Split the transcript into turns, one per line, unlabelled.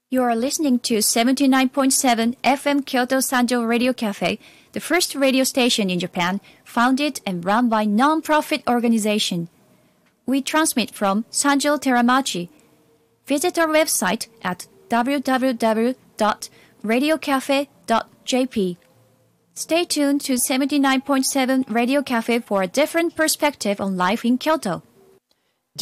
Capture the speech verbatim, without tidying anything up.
You are listening to seventy-nine point seven F M Kyoto Sanjo Radio Cafe, the first radio station in Japan, founded and run by non-profit organization. We transmit from Sanjo Teramachi. Visit our website at w w w dot radio cafe dot j p. Stay tuned to seventy-nine point seven Radio Cafe for a different perspective on life in Kyoto.